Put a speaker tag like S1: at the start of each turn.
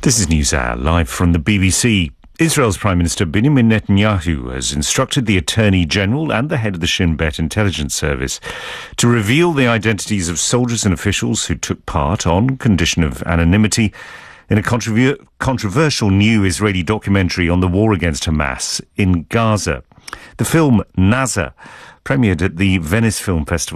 S1: This is NewsHour, live from the BBC. Israel's Prime Minister Benjamin Netanyahu has instructed the Attorney General and the head of the Shin Bet intelligence service to reveal the identities of soldiers and officials who took part, on condition of anonymity, in a controversial new Israeli documentary on the war against Hamas in Gaza. The film Nazar premiered at the Venice Film Festival